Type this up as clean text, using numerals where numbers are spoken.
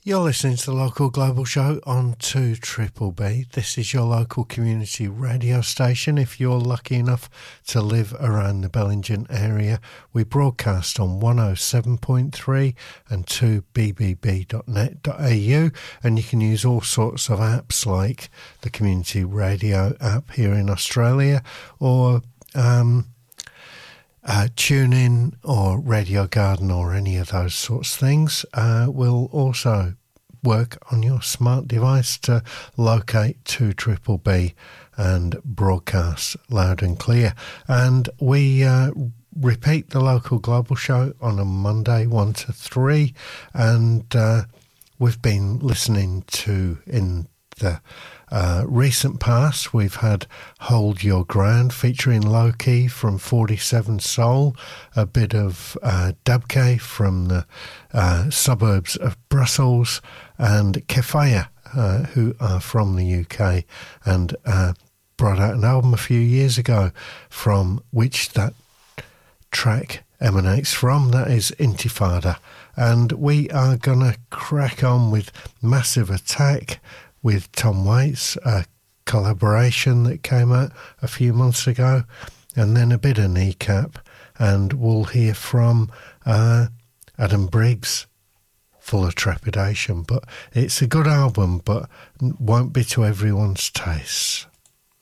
You're listening to the Local Global Show on 2 Triple B. This is your local community radio station. If you're lucky enough to live around the Bellingen area, we broadcast on 107.3 and 2bbb.net.au, and you can use all sorts of apps like the Community Radio app here in Australia, or TuneIn or Radio Garden or any of those sorts of things. Will also work on your smart device to locate 2 Triple B and broadcast loud and clear. And we repeat the Local Global Show on a Monday 1 to 3, and we've been listening to, in the recent past, we've had Hold Your Ground featuring Loki from 47 Soul, a bit of Dabke from the suburbs of Brussels, and Kefaya, who are from the UK and brought out an album a few years ago from which that track emanates from. That is Intifada. And we are going to crack on with Massive Attack with Tom Waits, a collaboration that came out a few months ago, and then a bit of Kneecap, and we'll hear from Adam Briggs, Full of Trepidation. But it's a good album, but won't be to everyone's taste.